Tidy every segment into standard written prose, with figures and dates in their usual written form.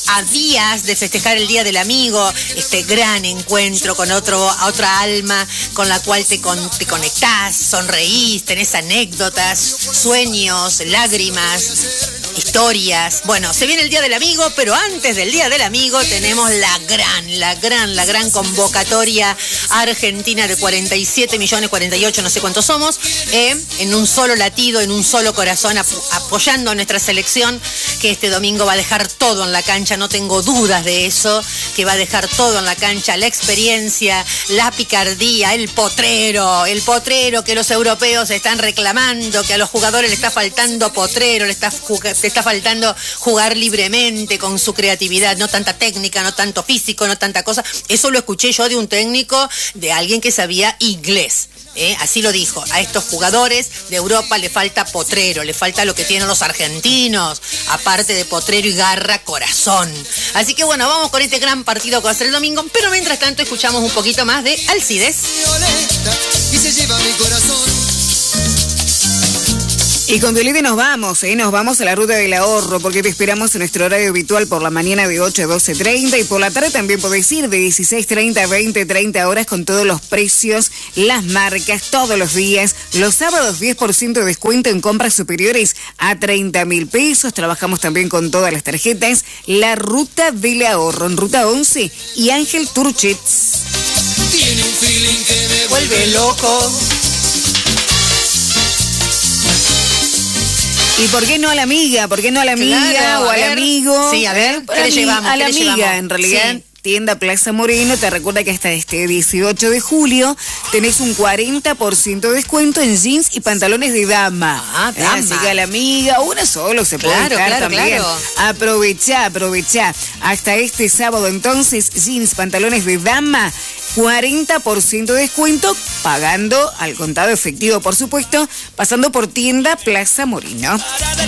a días de festejar el Día del Amigo, este gran encuentro con otra alma con la cual te conectás, sonreís, tenés anécdotas, sueños, lágrimas, historias. Bueno, se viene el Día del Amigo, pero antes del Día del Amigo tenemos la gran convocatoria argentina de 47 millones, 48, no sé cuántos somos, en un solo latido, en un solo corazón, apoyando a nuestra selección, que este domingo va a dejar todo en la cancha, no tengo dudas de eso, que va a dejar todo en la cancha, la experiencia, la picardía, el potrero que los europeos están reclamando, que a los jugadores les está faltando potrero, le está faltando jugar libremente con su creatividad, no tanta técnica, no tanto físico, no tanta cosa. Eso lo escuché yo de un técnico, de alguien que sabía inglés. Así lo dijo, a estos jugadores de Europa le falta potrero, le falta lo que tienen los argentinos, aparte de potrero y garra, corazón. Así que bueno, vamos con este gran partido que va a ser el domingo, pero mientras tanto escuchamos un poquito más de Alcides. Y se lleva mi corazón. Y con Violeta nos vamos a la ruta del ahorro, porque te esperamos en nuestro horario habitual por la mañana de 8 a 12:30 y por la tarde también podés ir de 16:30 a 20:30 horas con todos los precios, las marcas, todos los días. Los sábados 10% de descuento en compras superiores a 30.000 pesos. Trabajamos también con todas las tarjetas. La ruta del ahorro en Ruta 11 y Ángel Turchets. Tiene un feeling que me Vuelve loco. ¿Y por qué no a la amiga? ¿Por qué no a la amiga Claro, o al amigo? Sí, a ver, ¿qué le llevamos? A la ¿Qué le amiga, llevamos? en realidad. Sí. Tienda Plaza Moreno te recuerda que hasta este 18 de julio tenés un 40% de descuento en jeans y pantalones de dama. Ah, dama. Así que a la amiga, una solo se puede estar también. Claro. Aprovechá. Hasta este sábado entonces, jeans, pantalones de dama, 40% de descuento, pagando al contado efectivo, por supuesto, pasando por Tienda Plaza Moreno.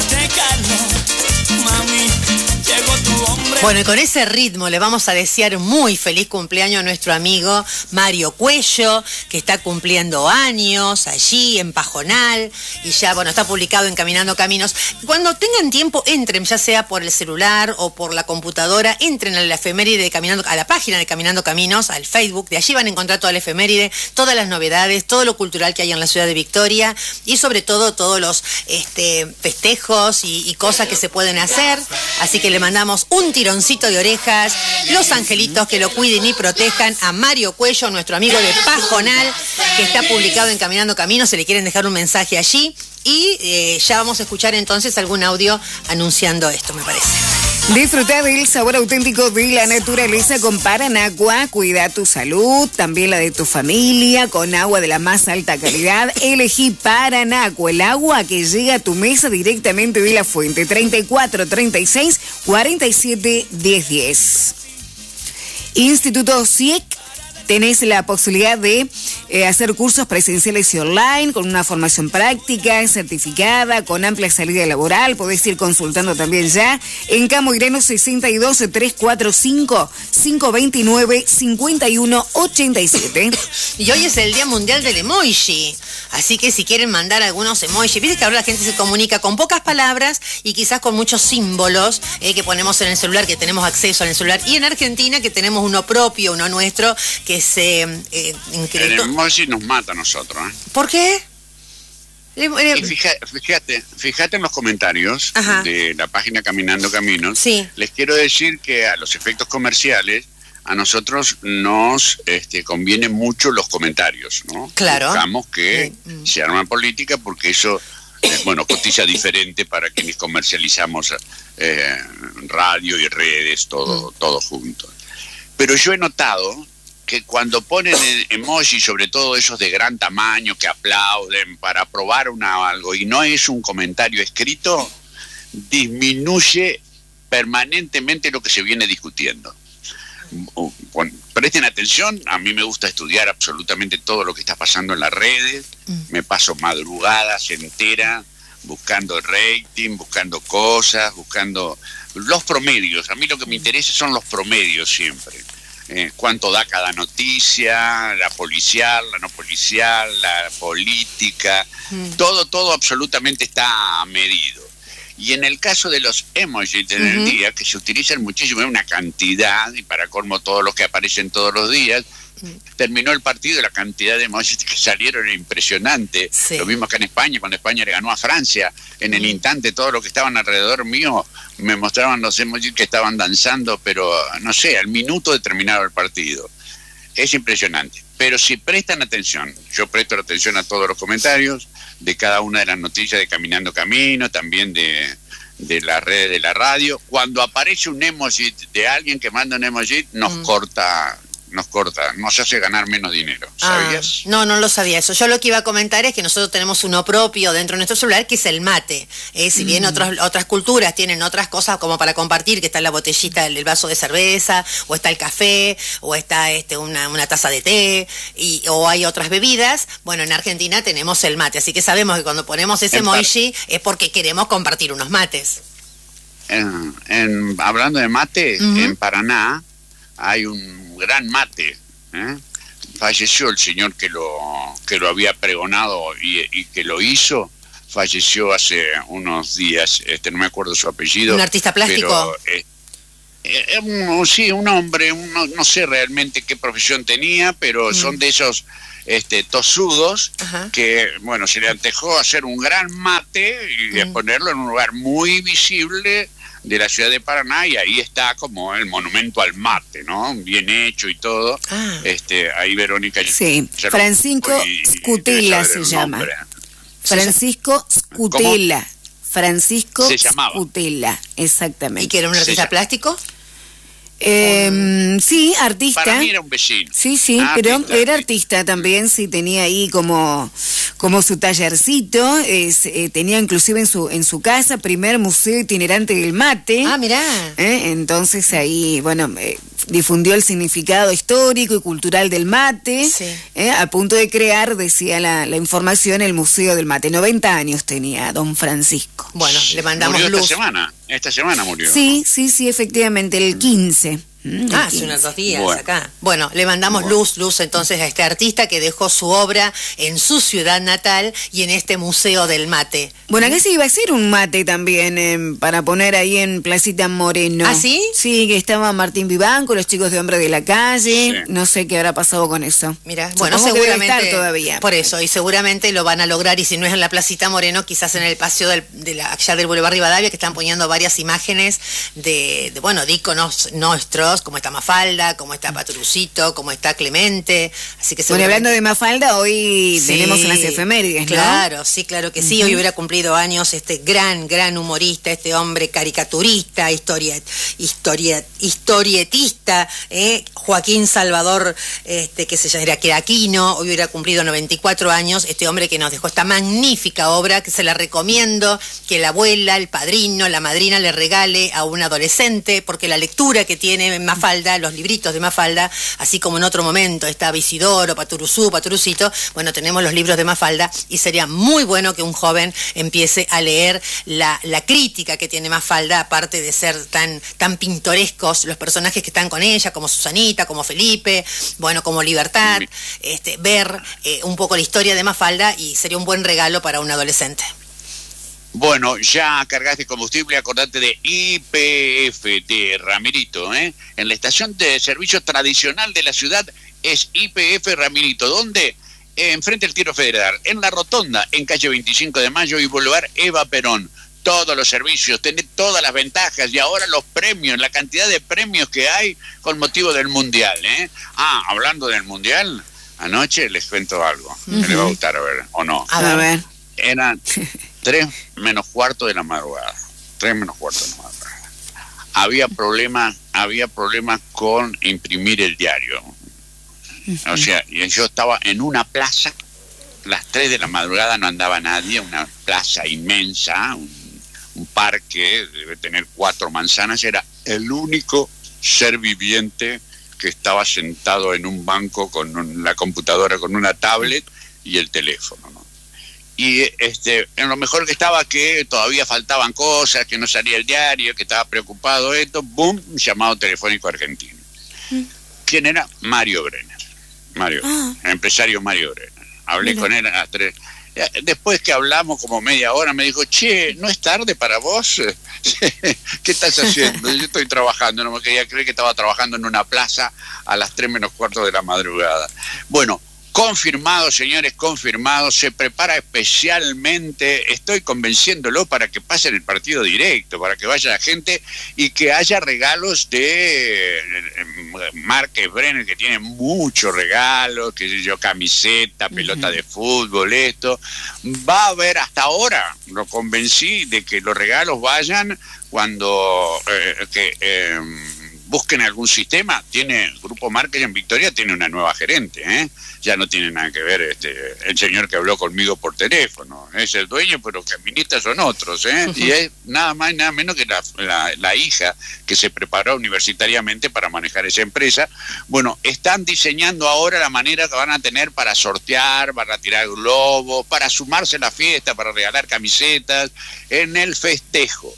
Bueno, y con ese ritmo le vamos a desear muy feliz cumpleaños a nuestro amigo Mario Cuello, que está cumpliendo años allí en Pajonal, y ya, bueno, está publicado en Caminando Caminos. Cuando tengan tiempo, entren, ya sea por el celular o por la computadora, entren a la efeméride de Caminando, a la página de Caminando Caminos, al Facebook, de allí van a encontrar toda la efeméride, todas las novedades, todo lo cultural que hay en la ciudad de Victoria, y sobre todo todos los festejos y cosas que se pueden hacer. Así que le mandamos un tironcito de orejas, los angelitos que lo cuiden y protejan a Mario Cuello, nuestro amigo de Pajonal, que está publicado en Caminando Caminos. Se le quieren dejar un mensaje allí y ya vamos a escuchar entonces algún audio anunciando esto, me parece. Disfruta del sabor auténtico de la naturaleza con Paranagua. Cuida tu salud, también la de tu familia, con agua de la más alta calidad. Elegí Paranagua, el agua que llega a tu mesa directamente de la fuente. 34 36 47 10 10. Instituto CIEC. Tenés la posibilidad de hacer cursos presenciales y online con una formación práctica, certificada, con amplia salida laboral. Podés ir consultando también ya en Camo Ireno 62 345 529 51 87. Y hoy es el Día Mundial del Emoji, así que si quieren mandar algunos emojis, viste que ahora la gente se comunica con pocas palabras y quizás con muchos símbolos que ponemos en el celular, que tenemos acceso en el celular, y en Argentina que tenemos uno propio, uno nuestro, que se... el emoji nos mata a nosotros, ¿eh? ¿Por qué? Y fíjate en los comentarios de la página Caminando Caminos. Sí. Les quiero decir que a los efectos comerciales a nosotros nos convienen mucho los comentarios, ¿no? Claro. Buscamos que se arma política porque eso, cotiza diferente para quienes comercializamos radio y redes, todo junto. Pero yo he notado que cuando ponen emojis, sobre todo esos de gran tamaño, que aplauden para aprobar algo, y no es un comentario escrito, disminuye permanentemente lo que se viene discutiendo. Presten atención, a mí me gusta estudiar absolutamente todo lo que está pasando en las redes, me paso madrugadas enteras buscando rating, buscando cosas, buscando los promedios. A mí lo que me interesa son los promedios siempre. Cuánto da cada noticia, la policial, la no policial, la política, todo absolutamente está medido. Y en el caso de los emojis en el día, que se utilizan muchísimo, una cantidad, y para colmo todos los que aparecen todos los días, terminó el partido, la cantidad de emojis que salieron era impresionante. Sí. Lo mismo que en España, cuando España le ganó a Francia, en el instante todos los que estaban alrededor mío me mostraban los emojis que estaban danzando, pero no sé, al minuto de terminar el partido. Es impresionante. Pero si prestan atención, yo presto atención a todos los comentarios de cada una de las noticias de Caminando Camino, también de las redes de la radio. Cuando aparece un emoji de alguien que manda un emoji, nos corta, nos hace ganar menos dinero. ¿Sabías? No lo sabía eso. Yo lo que iba a comentar es que nosotros tenemos uno propio dentro de nuestro celular, que es el mate. Si bien otras culturas tienen otras cosas como para compartir, que está la botellita, el vaso de cerveza, o está el café, o está una taza de té, o hay otras bebidas. Bueno, en Argentina tenemos el mate, así que sabemos que cuando ponemos ese emoji es porque queremos compartir unos mates. Hablando de mate, en Paraná hay un gran mate, falleció el señor que lo había pregonado y que lo hizo, falleció hace unos días, no me acuerdo su apellido. ¿Un artista plástico? Pero, sí, un hombre, no sé realmente qué profesión tenía, pero son de esos tosudos que, bueno, se le antojó hacer un gran mate y ponerlo en un lugar muy visible de la ciudad de Paraná, y ahí está como el monumento al mate, ¿no? Bien hecho y todo. Ahí Verónica... Sí, Francisco Scutella se llama. Francisco Scutella. Francisco Scutella, exactamente. ¿Y que era un artista plástico? Sí, artista. Para mí era un vecino. Sí, pero era artista también, sí, tenía ahí como su tallercito, tenía inclusive en su casa primer museo itinerante del mate. Mirá. Entonces ahí, bueno, difundió el significado histórico y cultural del mate, a punto de crear, decía la información, el Museo del Mate. 90 años tenía don Francisco. Bueno, le mandamos murió luz. Esta semana murió. Sí, efectivamente, el 15. Hace unos 2 días acá. Bueno, le mandamos luz entonces a este artista que dejó su obra en su ciudad natal y en este Museo del Mate. Bueno, acá se iba a hacer un mate también para poner ahí en Placita Moreno. ¿Ah, sí? Sí, que estaba Martín Vivanco, los chicos de Hombre de la Calle. Sí. No sé qué habrá pasado con eso. Mira, bueno, seguramente debe estar todavía. Por eso, y seguramente lo van a lograr, y si no es en la Placita Moreno, quizás en el paseo allá del Boulevard Rivadavia, que están poniendo varias imágenes de íconos nuestros, como está Mafalda, como está Paturucito, como está Clemente, así que bueno, hablando de Mafalda, hoy tenemos unas efemérides, ¿no? Claro, sí, claro que sí. Hoy hubiera cumplido años este gran humorista, este hombre caricaturista, historietista, Joaquín Salvador, que era Aquino. Hoy hubiera cumplido 94 años, este hombre que nos dejó esta magnífica obra, que se la recomiendo, que la abuela, el padrino, la madrina le regale a un adolescente, porque la lectura que tiene Mafalda, los libritos de Mafalda, así como en otro momento está Isidoro, Paturucito, bueno, tenemos los libros de Mafalda, y sería muy bueno que un joven empiece a leer la crítica que tiene Mafalda, aparte de ser tan pintorescos los personajes que están con ella, como Susanita, como Felipe, bueno, como Libertad, ver un poco la historia de Mafalda, y sería un buen regalo para un adolescente. Bueno, ya cargaste combustible, acordate de YPF de Ramirito, En la estación de servicio tradicional de la ciudad es YPF Ramirito. ¿Dónde? Enfrente del Tiro Federal, en la rotonda, en calle 25 de Mayo y Boulevard Eva Perón. Todos los servicios, tenés todas las ventajas, y ahora los premios, la cantidad de premios que hay con motivo del Mundial, hablando del Mundial, anoche les cuento algo, me le va a gustar, a ver, o no. A ver. Eran 3 menos cuarto de la madrugada. Había problemas con imprimir el diario. O sea, yo estaba en una plaza, las 3 de la madrugada, no andaba nadie, una plaza inmensa, un parque, debe tener 4 manzanas, era el único ser viviente que estaba sentado en un banco con la computadora, con una tablet y el teléfono, ¿no? Y en lo mejor que estaba, que todavía faltaban cosas, que no salía el diario, que estaba preocupado esto, ¡boom! Llamado telefónico argentino. ¿Quién era? Mario Brenner. El empresario Mario Brenner. Hablé con él a las 3. Después que hablamos como media hora, me dijo, che, ¿no es tarde para vos? ¿Qué estás haciendo? Yo estoy trabajando, no me quería creer que estaba trabajando en una plaza a las 3 menos cuarto de la madrugada. Bueno, confirmado, señores, confirmado, se prepara especialmente, estoy convenciéndolo para que pase el partido directo, para que vaya la gente y que haya regalos de Márquez Brenner, que tiene muchos regalos, qué sé yo, camiseta, pelota de fútbol, esto. Va a haber, hasta ahora, lo convencí de que los regalos vayan cuando busquen algún sistema. Tiene Grupo Márquez en Victoria, tiene una nueva gerente, ya no tiene nada que ver el señor que habló conmigo por teléfono, es el dueño, pero que administra son otros, y es nada más y nada menos que la hija que se preparó universitariamente para manejar esa empresa. Bueno, están diseñando ahora la manera que van a tener para sortear, para tirar globos, para sumarse a la fiesta, para regalar camisetas, en el festejo,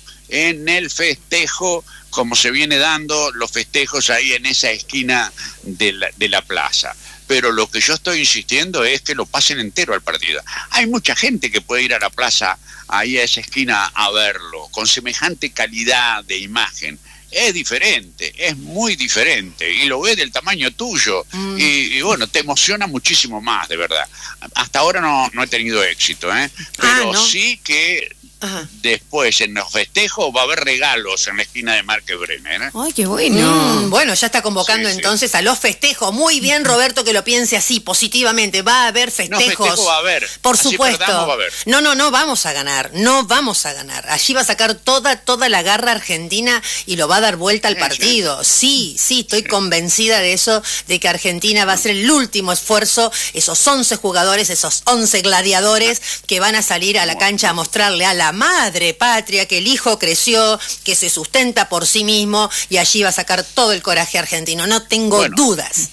como se viene dando los festejos ahí en esa esquina de la plaza. Pero lo que yo estoy insistiendo es que lo pasen entero al partido. Hay mucha gente que puede ir a la plaza, ahí a esa esquina, a verlo, con semejante calidad de imagen. Es diferente, es muy diferente, y lo ves del tamaño tuyo, y bueno, te emociona muchísimo más, de verdad. Hasta ahora no he tenido éxito, pero ¿no? Sí que... Después en los festejos va a haber regalos en la esquina de Márquez Brenner. ¡Ay, qué bueno! Bueno, ya está convocando entonces a los festejos. Muy bien, Roberto, que lo piense así, positivamente. Va a haber festejos. No, festejo va a haber. Por así supuesto. Perdamos, va a haber. No vamos a ganar. No vamos a ganar. Allí va a sacar toda la garra argentina y lo va a dar vuelta al partido. Sí, estoy convencida de eso, de que Argentina va a hacer el último esfuerzo. Esos 11 jugadores, esos 11 gladiadores que van a salir a la cancha a mostrarle a la madre patria que el hijo creció, que se sustenta por sí mismo, y allí va a sacar todo el coraje argentino. No tengo dudas.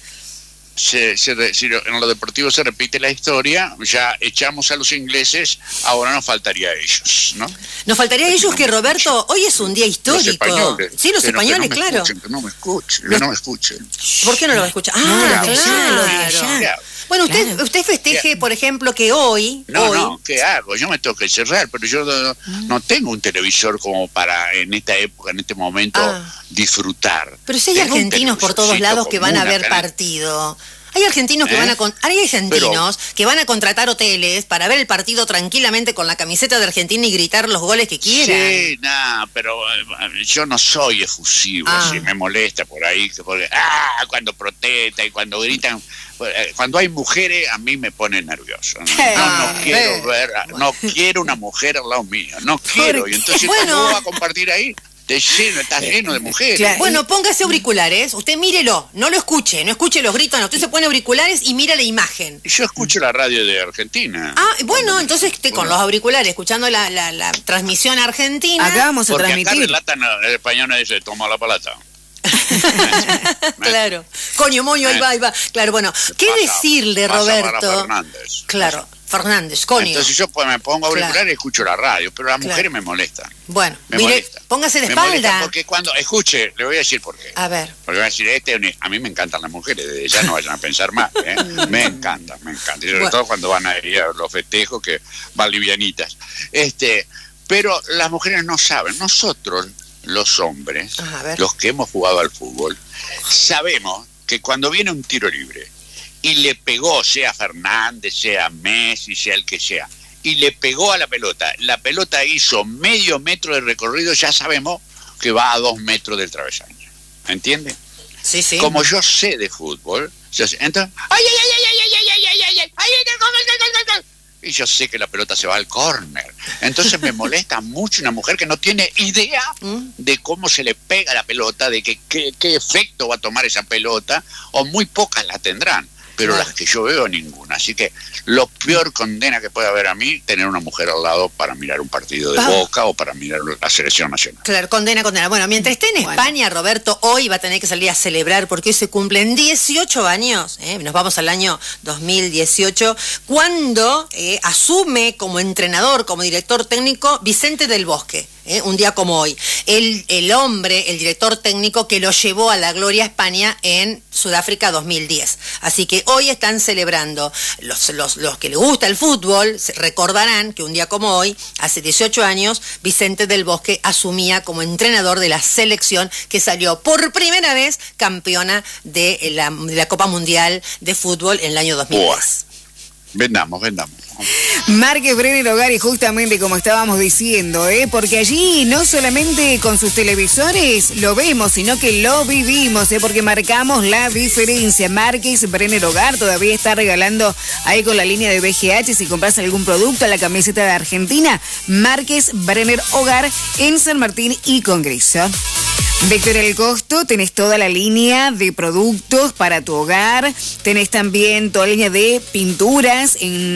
En lo deportivo se repite la historia, ya echamos a los ingleses, ahora nos faltaría a ellos, ¿no? Nos faltaría a ellos, que Roberto, hoy es un día histórico. Los españoles, claro. Que no me escuchen. ¿Por qué no lo va a escuchar? Claro. Bueno, usted festeje, por ejemplo, que hoy... No, ¿qué hago? Yo me tengo que cerrar, pero yo no tengo un televisor como para, en esta época, en este momento, disfrutar. Pero si hay argentinos por todos lados que van a ver partido. Hay argentinos que que van a contratar hoteles para ver el partido tranquilamente con la camiseta de Argentina y gritar los goles que quieran. Sí, pero yo no soy efusivo, si me molesta por ahí, porque cuando protesta y cuando gritan, cuando hay mujeres a mí me pone nervioso. No quiero una mujer al lado mío, no quiero. Y entonces ¿cómo va a compartir ahí? Estás lleno de mujeres. Claro. Bueno, póngase auriculares, usted mírelo, no escuche los gritos, usted se pone auriculares y mira la imagen. Yo escucho la radio de Argentina. Bueno, entonces con los auriculares, escuchando la transmisión argentina. Acá vamos a transmitir. Acá relatan el español, dice, toma la palata. Claro. Coño, moño, ahí va. Claro, bueno, ¿qué decirle, Roberto? Fernández. Claro. Fernández, coño. Entonces yo me pongo a auricular y escucho la radio, pero las mujeres me molestan. Bueno, póngase de espalda. Porque cuando escuche, le voy a decir por qué. A ver. Porque voy a decir, a mí me encantan las mujeres, desde ya no vayan a pensar más, me encanta. Y sobre todo cuando van a ir a los festejos que van livianitas. Pero las mujeres no saben, nosotros, los hombres, los que hemos jugado al fútbol, sabemos que cuando viene un tiro libre y le pegó, sea Fernández, sea Messi, sea el que sea, y le pegó a la pelota hizo medio metro de recorrido, ya sabemos que va a 2 metros del travesaño. ¿Entiende? Sí. Como yo sé de fútbol, entonces, y yo sé que la pelota se va al córner. Entonces me molesta mucho una mujer que no tiene idea de cómo se le pega la pelota, de qué efecto va a tomar esa pelota, o muy pocas la tendrán. Pero las que yo veo, ninguna. Así que lo peor condena que puede haber a mí, tener una mujer al lado para mirar un partido de Boca o para mirar la selección nacional. Claro, condena. Bueno, mientras esté en España, Roberto, hoy va a tener que salir a celebrar porque hoy se cumplen 18 años, nos vamos al año 2018, cuando asume como entrenador, como director técnico, Vicente del Bosque. un día como hoy. El hombre, el director técnico que lo llevó a la gloria a España en Sudáfrica 2010. Así que hoy están celebrando. Los que les gusta el fútbol recordarán que un día como hoy, hace 18 años, Vicente del Bosque asumía como entrenador de la selección que salió por primera vez campeona de la Copa Mundial de Fútbol en el año 2010. Vendamos. Márquez, Brenner Hogar, y justamente como estábamos diciendo, porque allí no solamente con sus televisores lo vemos, sino que lo vivimos, porque marcamos la diferencia. Márquez, Brenner Hogar todavía está regalando ahí con la línea de BGH, si compras algún producto, la camiseta de Argentina, Márquez, Brenner Hogar en San Martín y Congreso. Victoria El Costo, tenés toda la línea de productos para tu hogar, tenés también toda la línea de pinturas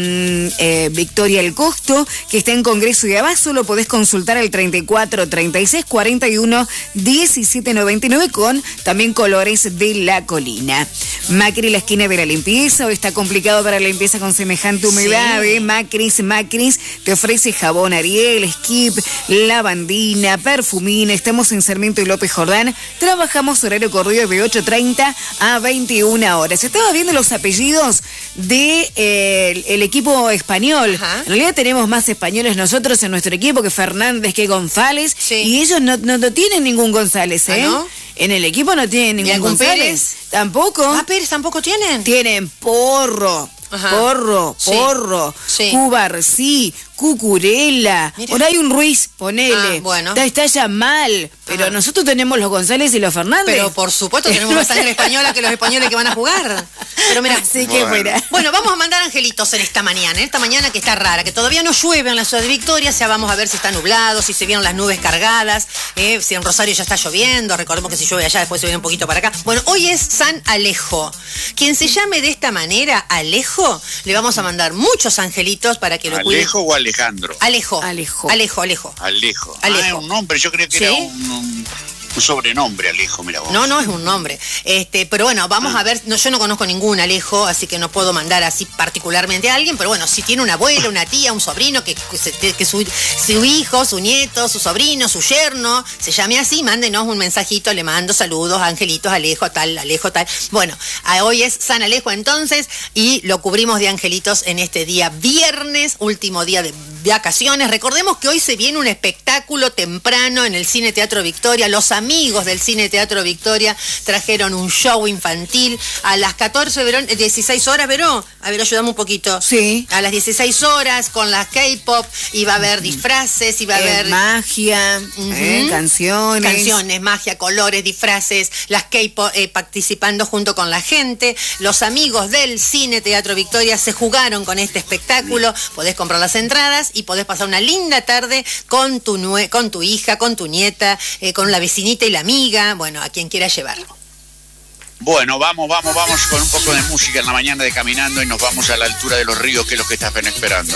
en Victoria El Costo, que está en Congreso y Abasto, lo podés consultar al 34 36 41 17 99 con también Colores de la Colina. Macri, la esquina de la limpieza, hoy está complicado para la limpieza con semejante humedad, sí. Macris te ofrece jabón Ariel, Skip, lavandina, perfumina, estamos en Sarmiento y López Jordán, trabajamos horario corrido de 8:30 a 21 horas. Estaba viendo los apellidos de el equipo español. Ajá. En realidad tenemos más españoles nosotros en nuestro equipo que Fernández, que González, sí. Y ellos no tienen ningún González, ¿eh? ¿Ah, no? En el equipo no tienen ningún González. Pérez? Tampoco. Ah, Pérez tampoco tienen. Tienen Porro. Ajá. Porro, sí. Cubarsí, Cucurella, por ahí un Ruiz, ponele. Bueno. Está ya mal, pero nosotros tenemos los González y los Fernández. Pero por supuesto tenemos más sangre española que los españoles que van a jugar. Pero mira, así que fuera. Bueno, vamos a mandar angelitos en esta mañana que está rara, que todavía no llueve en la ciudad de Victoria, ya vamos a ver si está nublado, si se vieron las nubes cargadas, si en Rosario ya está lloviendo, recordemos que si llueve allá después se viene un poquito para acá. Bueno, hoy es San Alejo. Quien se llame de esta manera, Alejo, le vamos a mandar muchos angelitos para que lo cuiden. ¿Alejo o Alejandro? Alejo. Alejo. Es un nombre, yo creo que ¿sí? Era un sobrenombre, Alejo, mira vos. No, es un nombre. Pero bueno, vamos a ver, yo no conozco ningún Alejo, así que no puedo mandar así particularmente a alguien, pero bueno, si tiene una abuela, una tía, un sobrino, que su hijo, su nieto, su sobrino, su yerno, se llame así, mándenos un mensajito, le mando saludos, angelitos, Alejo tal. Bueno, hoy es San Alejo entonces, y lo cubrimos de angelitos en este día viernes, último día de vacaciones. Recordemos que hoy se viene un espectáculo temprano en el Cine Teatro Victoria. Los amigos del Cine Teatro Victoria trajeron un show infantil a las 16 horas, Veró. A ver, ayúdame un poquito. Sí. A las 16 horas con las K-pop, y va a haber disfraces, y va a haber magia, canciones, magia, colores, disfraces, las K-pop participando junto con la gente. Los amigos del Cine Teatro Victoria se jugaron con este espectáculo. Podés comprar las entradas y podés pasar una linda tarde con tu hija, con tu nieta, con la vecinita y la amiga, bueno, a quien quiera llevarlo. Bueno, vamos con un poco de música en la mañana de Caminando y nos vamos a la altura de los ríos, que es lo que están esperando.